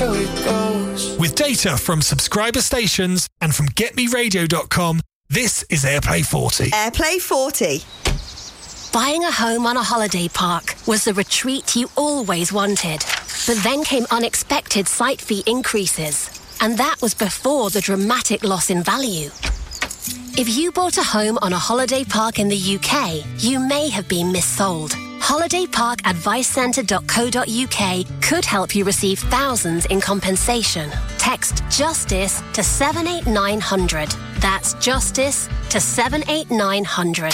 so it goes. With data from subscriber stations and from getmeradio.com, this is AirPlay 40. AirPlay 40. Buying a home on a holiday park was the retreat you always wanted. But then came unexpected site fee increases. And that was before the dramatic loss in value. If you bought a home on a holiday park in the UK, you may have been missold. holidayparkadvicecentre.co.uk could help you receive thousands in compensation. Text JUSTICE to 78900. That's JUSTICE to 78900.